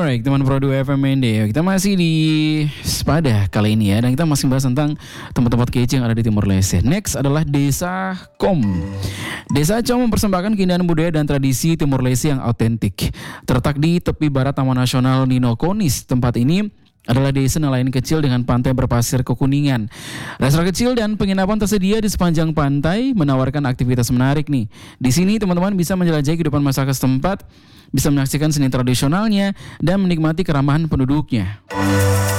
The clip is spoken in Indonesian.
Baik, teman Pro 2 FMND, kita masih di Sepada kali ini ya, dan kita masih bahas tentang tempat-tempat kece yang ada di Timor Leste. Next adalah Desa Kom. Desa Kom mempersembahkan keindahan budaya dan tradisi Timor Leste yang autentik. Terletak di tepi barat Taman Nasional Ninokonis, tempat ini adalah desa nelayan kecil dengan pantai berpasir kekuningan. Restoran kecil dan penginapan tersedia di sepanjang pantai, menawarkan aktivitas menarik nih. Di sini teman-teman bisa menjelajahi kehidupan masyarakat setempat, bisa menyaksikan seni tradisionalnya, dan menikmati keramahan penduduknya.